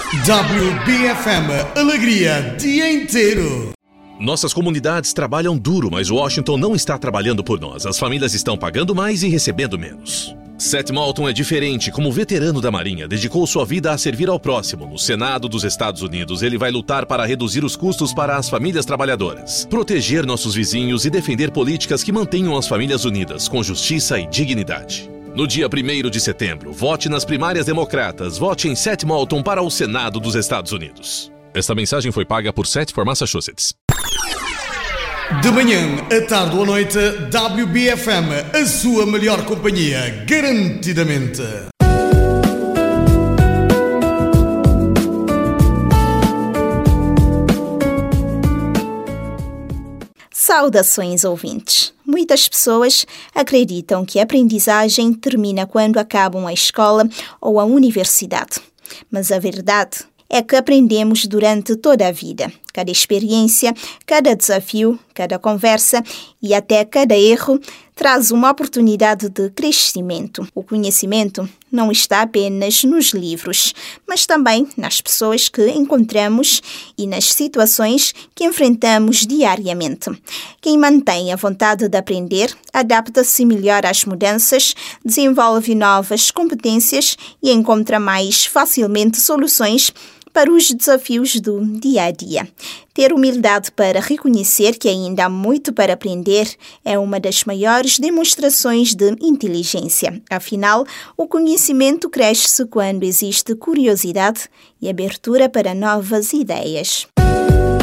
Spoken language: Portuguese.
WBFM Alegria dia inteiro. Nossas comunidades trabalham duro, mas Washington não está trabalhando por nós. As famílias estão pagando mais e recebendo menos. Seth Moulton é diferente. Como veterano da Marinha, dedicou sua vida a servir ao próximo. No Senado dos Estados Unidos, ele vai lutar para reduzir os custos para as famílias trabalhadoras, proteger nossos vizinhos e defender políticas que mantenham as famílias unidas, com justiça e dignidade. No dia 1º de setembro, vote nas primárias democratas. Vote em Seth Moulton para o Senado dos Estados Unidos. Esta mensagem foi paga por Seth for Massachusetts. De manhã, à tarde ou à noite, WBFM, a sua melhor companhia, garantidamente. Saudações, ouvintes. Muitas pessoas acreditam que a aprendizagem termina quando acabam a escola ou a universidade. Mas a verdade é que aprendemos durante toda a vida. Cada experiência, cada desafio, cada conversa e até cada erro traz uma oportunidade de crescimento. O conhecimento não está apenas nos livros, mas também nas pessoas que encontramos e nas situações que enfrentamos diariamente. Quem mantém a vontade de aprender, adapta-se melhor às mudanças, desenvolve novas competências e encontra mais facilmente soluções para os desafios do dia a dia. Ter humildade para reconhecer que ainda há muito para aprender é uma das maiores demonstrações de inteligência. Afinal, o conhecimento cresce quando existe curiosidade e abertura para novas ideias.